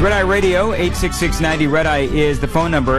Red Eye Radio, 86690. Red Eye is the phone number,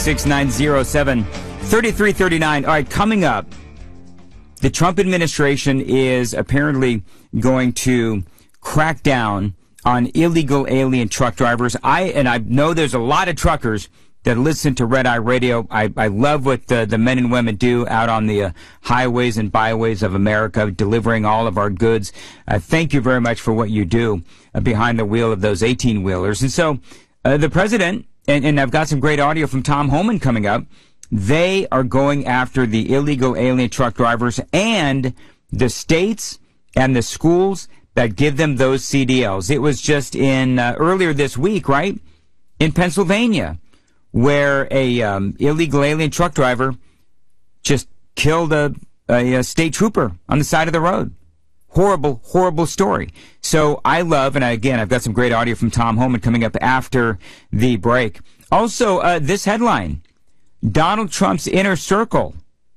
866-907-3339. All right, coming up, the Trump administration is apparently going to crack down on illegal alien truck drivers. I know there's a lot of truckers that listen to Red Eye Radio. I love what the men and women do out on the highways and byways of America, delivering all of our goods. Thank you very much for what you do behind the wheel of those 18-wheelers. And so the president, and I've got some great audio from Tom Homan coming up, they are going after the illegal alien truck drivers and the states and the schools that give them those CDLs. It was just in earlier this week, right, in Pennsylvania, where a illegal alien truck driver just killed a state trooper on the side of the road. Horrible, horrible story. So I love, and again, I've got some great audio from Tom Homan coming up after the break. Also, this headline, Donald Trump's inner circle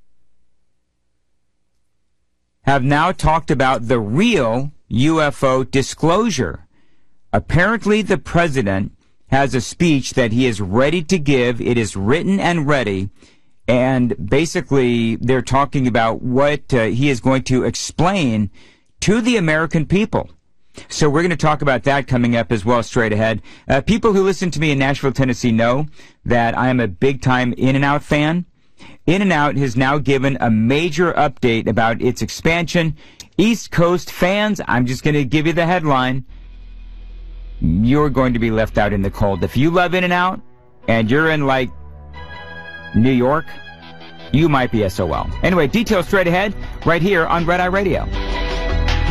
have now talked about the real UFO disclosure. Apparently, the president has a speech that he is ready to give. It is written and ready. And basically, they're talking about what he is going to explain to the American people. So we're going to talk about that coming up as well straight ahead. People who listen to me in Nashville, Tennessee know that I am a big-time In-N-Out fan. In-N-Out has now given a major update about its expansion. East Coast fans, I'm just going to give you the headline. You're going to be left out in the cold. If you love In-N-Out and you're in, like, New York, you might be SOL. Anyway, details straight ahead right here on Red Eye Radio.